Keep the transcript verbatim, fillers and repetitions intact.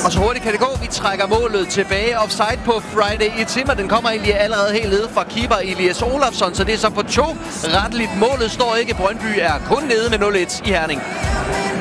Og så hurtigt kan det gå. Vi trækker målet tilbage. Offside på Friday i Timmer. Den kommer egentlig allerede helt nede fra keeper Elias Olafsson, så det er så på to retteligt. Målet står ikke. Brøndby er kun nede med nul et i Herning.